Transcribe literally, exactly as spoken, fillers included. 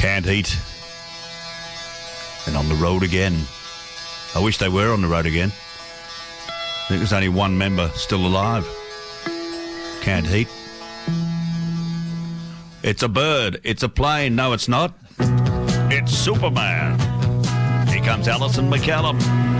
Can't Eat. And on the road again. I wish they were on the road again. I think there's only one member still alive. Can't Heat. It's a bird. It's a plane. No, it's not. It's Superman. Here comes Alison McCallum.